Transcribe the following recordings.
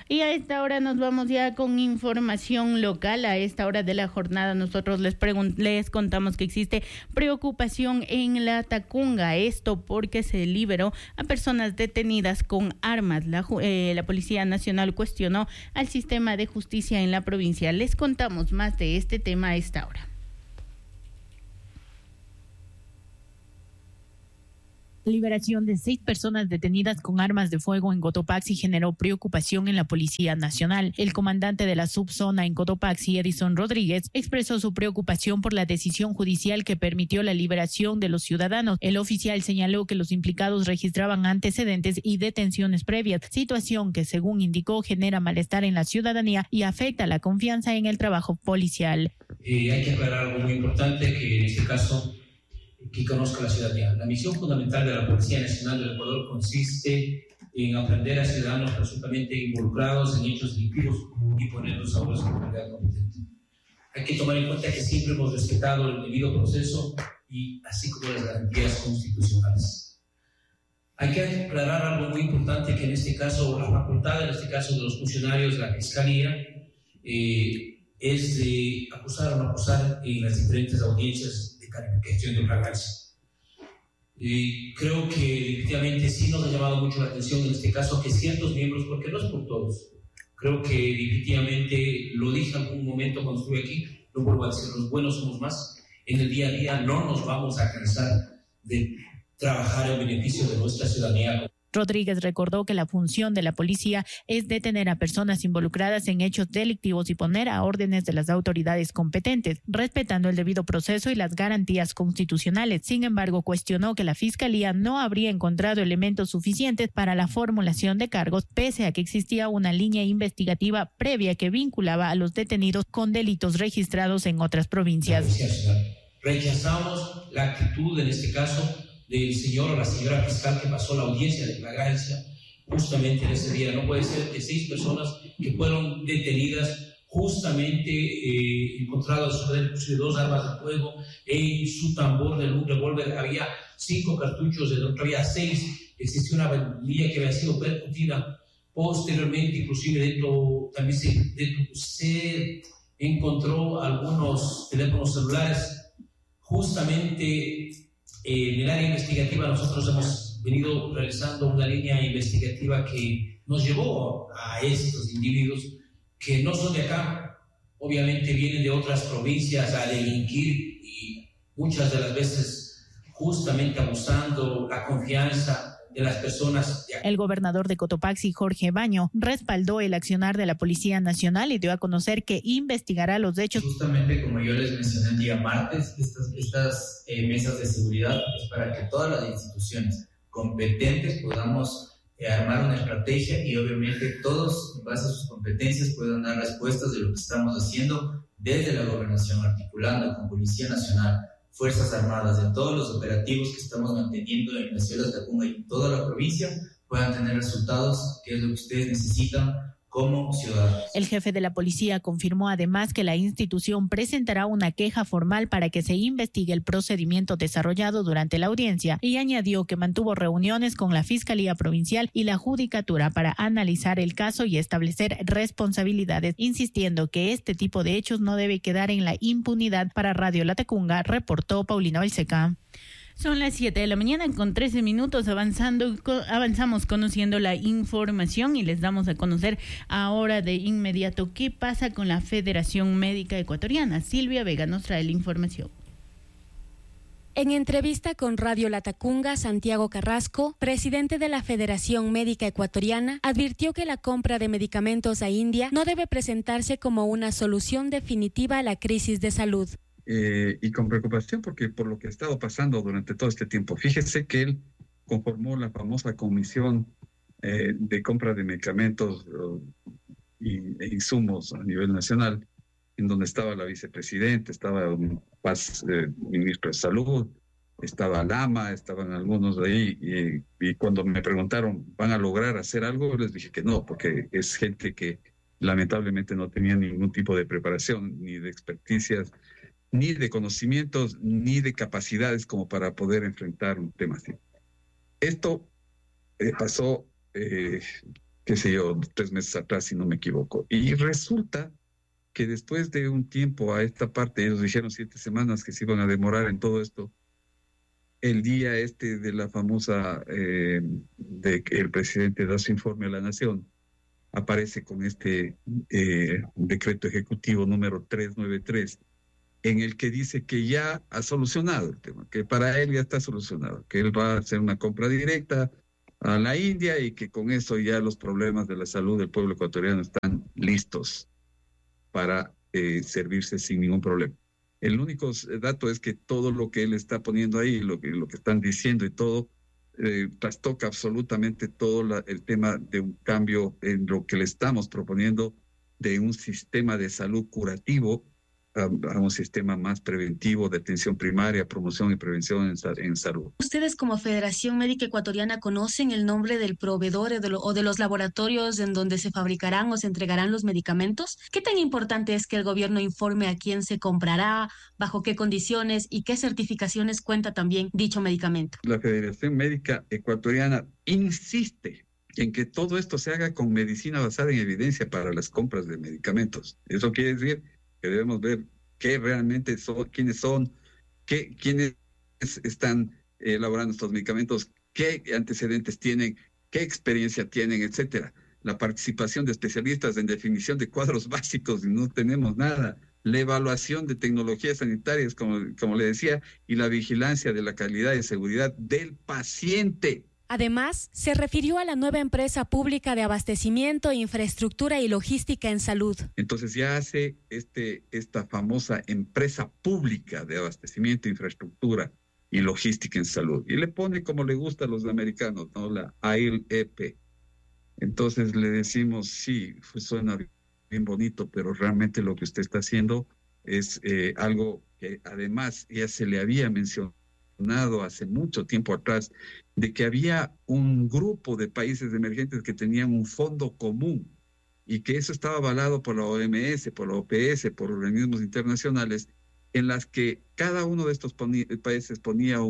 Y a esta hora nos vamos ya con información local. A esta hora de la jornada nosotros les contamos que existe preocupación en la Tacunga. Esto porque se liberó a personas detenidas con armas. La Policía Nacional cuestionó al sistema de justicia en la provincia. Les contamos más de este tema a esta hora. La liberación de 6 personas detenidas con armas de fuego en Cotopaxi generó preocupación en la Policía Nacional. El comandante de la subzona en Cotopaxi, Edison Rodríguez, expresó su preocupación por la decisión judicial que permitió la liberación de los ciudadanos. El oficial señaló que los implicados registraban antecedentes y detenciones previas, situación que, según indicó, genera malestar en la ciudadanía y afecta la confianza en el trabajo policial. Hay que aclarar algo muy importante, que en este caso que conozca la ciudadanía. La misión fundamental de la Policía Nacional del Ecuador consiste en aprender a ciudadanos presuntamente involucrados en hechos delictivos y ponerlos a la autoridad competente. Hay que tomar en cuenta que siempre hemos respetado el debido proceso y así como las garantías constitucionales. Hay que aclarar algo muy importante, que en este caso, la facultad, en este caso de los funcionarios de la Fiscalía, es de acusar o no acusar en las diferentes audiencias de calificación de flagrancia. Creo que efectivamente sí nos ha llamado mucho la atención en este caso que ciertos miembros, porque no es por todos, creo que efectivamente lo dije en algún momento cuando estuve aquí, lo vuelvo a decir, los buenos somos más. En el día a día no nos vamos a cansar de trabajar en beneficio de nuestra ciudadanía. Rodríguez recordó que la función de la policía es detener a personas involucradas en hechos delictivos y poner a órdenes de las autoridades competentes, respetando el debido proceso y las garantías constitucionales. Sin embargo, cuestionó que la Fiscalía no habría encontrado elementos suficientes para la formulación de cargos, pese a que existía una línea investigativa previa que vinculaba a los detenidos con delitos registrados en otras provincias. Rechazamos la actitud, en este caso, del señor o la señora fiscal que pasó la audiencia de flagrancia justamente en ese día. No puede ser que 6 personas que fueron detenidas justamente encontradas sobre 2 armas de fuego, en su tambor de un revólver había 5 cartuchos, de otro había 6, existía una bandilla que había sido percutida. Posteriormente, inclusive dentro se encontró algunos teléfonos celulares. Justamente en el área investigativa nosotros hemos venido realizando una línea investigativa que nos llevó a estos individuos que no son de acá, obviamente vienen de otras provincias a delinquir y muchas de las veces justamente abusando la confianza de las personas. El gobernador de Cotopaxi, Jorge Baño, respaldó el accionar de la Policía Nacional y dio a conocer que investigará los hechos. Justamente como yo les mencioné el día martes, estas mesas de seguridad es para que todas las instituciones competentes podamos armar una estrategia y obviamente todos, en base a sus competencias, puedan dar respuestas de lo que estamos haciendo desde la gobernación, articulando con Policía Nacional, Fuerzas Armadas, de todos los operativos que estamos manteniendo en la ciudad de Tacunga y en toda la provincia, puedan tener resultados, que es lo que ustedes necesitan como ciudadanos. El jefe de la policía confirmó además que la institución presentará una queja formal para que se investigue el procedimiento desarrollado durante la audiencia y añadió que mantuvo reuniones con la Fiscalía Provincial y la Judicatura para analizar el caso y establecer responsabilidades, insistiendo que este tipo de hechos no debe quedar en la impunidad. Para Radio La Tacunga, reportó Paulina Balseca. Son las 7 de la mañana con 13 minutos, avanzamos conociendo la información y les damos a conocer ahora de inmediato qué pasa con la Federación Médica Ecuatoriana. Silvia Vega nos trae la información. En entrevista con Radio La Tacunga, Santiago Carrasco, presidente de la Federación Médica Ecuatoriana, advirtió que la compra de medicamentos a India no debe presentarse como una solución definitiva a la crisis de salud. Y con preocupación porque por lo que ha estado pasando durante todo este tiempo. Fíjese que él conformó la famosa comisión de compra de medicamentos e insumos a nivel nacional, en donde estaba la vicepresidenta, estaba Paz, ministro de Salud, estaba Lama, estaban algunos de ahí, y cuando me preguntaron, ¿van a lograr hacer algo? Les dije que no, porque es gente que lamentablemente no tenía ningún tipo de preparación, ni de experticias, ni de conocimientos, ni de capacidades como para poder enfrentar un tema así. Esto pasó, qué sé yo, 3 meses atrás, si no me equivoco. Y resulta que después de un tiempo a esta parte, ellos dijeron 7 semanas que se iban a demorar en todo esto, el día de la famosa, de que el presidente da su informe a la Nación, aparece con este decreto ejecutivo número 393, en el que dice que ya ha solucionado el tema, que para él ya está solucionado, que él va a hacer una compra directa a la India y que con eso ya los problemas de la salud del pueblo ecuatoriano están listos para servirse sin ningún problema. El único dato es que todo lo que él está poniendo ahí, lo que están diciendo y todo, trastoca absolutamente todo el tema de un cambio en lo que le estamos proponiendo de un sistema de salud curativo a un sistema más preventivo de atención primaria, promoción y prevención en salud. ¿Ustedes como Federación Médica Ecuatoriana conocen el nombre del proveedor o de los laboratorios en donde se fabricarán o se entregarán los medicamentos? ¿Qué tan importante es que el gobierno informe a quién se comprará, bajo qué condiciones y qué certificaciones cuenta también dicho medicamento? La Federación Médica Ecuatoriana insiste en que todo esto se haga con medicina basada en evidencia para las compras de medicamentos. Eso quiere decir que debemos ver qué realmente son, quiénes están elaborando estos medicamentos, qué antecedentes tienen, qué experiencia tienen, etcétera. La participación de especialistas en definición de cuadros básicos, y no tenemos nada. La evaluación de tecnologías sanitarias, como le decía, y la vigilancia de la calidad y seguridad del paciente. Además, se refirió a la nueva empresa pública de abastecimiento, infraestructura y logística en salud. Entonces ya hace esta famosa empresa pública de abastecimiento, infraestructura y logística en salud. Y le pone como le gusta a los americanos, ¿no? La AIL-EP. Entonces le decimos, sí, suena bien bonito, pero realmente lo que usted está haciendo es algo que además ya se le había mencionado hace mucho tiempo atrás, de que había un grupo de países emergentes que tenían un fondo común y que eso estaba avalado por la OMS, por la OPS, por organismos internacionales, en las que cada uno de estos países ponía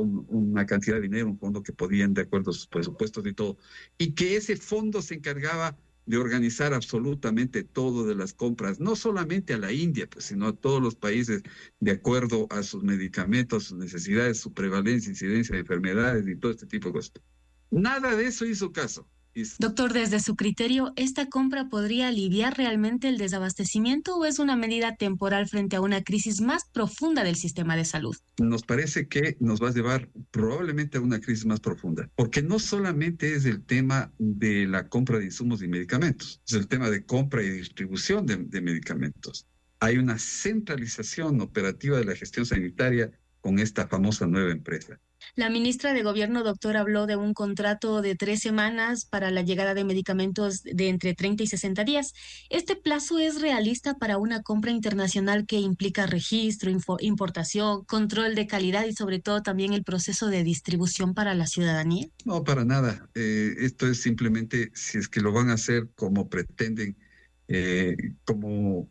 una cantidad de dinero, un fondo que podían, de acuerdo a sus presupuestos y todo, y que ese fondo se encargaba de organizar absolutamente todo de las compras, no solamente a la India, pues, sino a todos los países de acuerdo a sus medicamentos, sus necesidades, su prevalencia, incidencia de enfermedades y todo este tipo de cosas. Nada de eso hizo caso. Doctor, desde su criterio, ¿esta compra podría aliviar realmente el desabastecimiento o es una medida temporal frente a una crisis más profunda del sistema de salud? Nos parece que nos va a llevar probablemente a una crisis más profunda, porque no solamente es el tema de la compra de insumos y medicamentos, es el tema de compra y distribución de medicamentos. Hay una centralización operativa de la gestión sanitaria con esta famosa nueva empresa. La ministra de Gobierno, doctor, habló de un contrato de 3 semanas para la llegada de medicamentos de entre 30 y 60 días. ¿Este plazo es realista para una compra internacional que implica registro, importación, control de calidad y sobre todo también el proceso de distribución para la ciudadanía? No, para nada. Esto es simplemente, si es que lo van a hacer como pretenden, como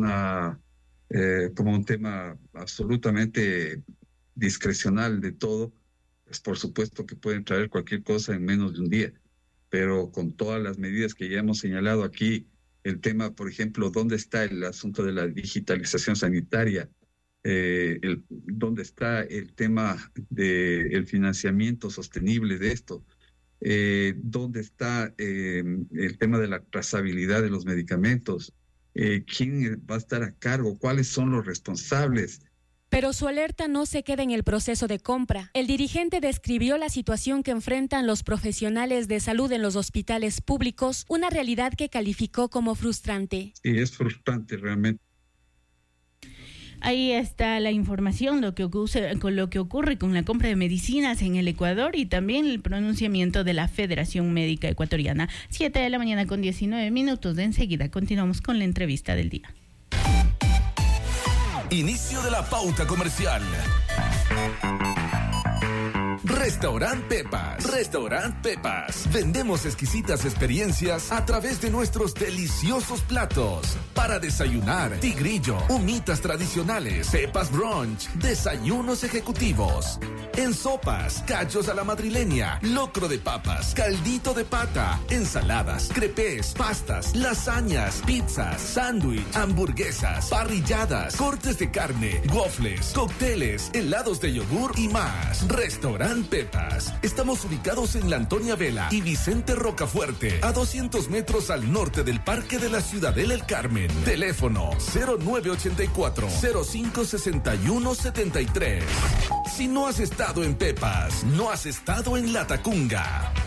un tema absolutamente discrecional de todo, pues por supuesto que pueden traer cualquier cosa en menos de un día, pero con todas las medidas que ya hemos señalado aquí, el tema, por ejemplo, ¿dónde está el asunto de la digitalización sanitaria? ¿Dónde está el tema del financiamiento sostenible de esto? ¿Dónde está el tema de la trazabilidad de los medicamentos? ¿Quién va a estar a cargo? ¿Cuáles son los responsables? Pero su alerta no se queda en el proceso de compra. El dirigente describió la situación que enfrentan los profesionales de salud en los hospitales públicos, una realidad que calificó como frustrante. Sí, es frustrante realmente. Ahí está la información, con lo que ocurre con la compra de medicinas en el Ecuador y también el pronunciamiento de la Federación Médica Ecuatoriana. 7:19 a.m. Enseguida continuamos con la entrevista del día. Inicio de la pauta comercial. Restaurant Pepas. Restaurant Pepas. Vendemos exquisitas experiencias a través de nuestros deliciosos platos. Para desayunar, tigrillo, humitas tradicionales, pepas brunch, desayunos ejecutivos. En sopas, cachos a la madrileña, locro de papas, caldito de pata, ensaladas, crepes, pastas, lasañas, pizzas, sándwich, hamburguesas, parrilladas, cortes de carne, waffles, cócteles, helados de yogur y más. Restaurant Pepas. Estamos ubicados en la Antonia Vela y Vicente Rocafuerte, a 200 metros al norte del Parque de la Ciudadela El Carmen. Teléfono 0984-056173. Si no has estado en Pepas, no has estado en Latacunga.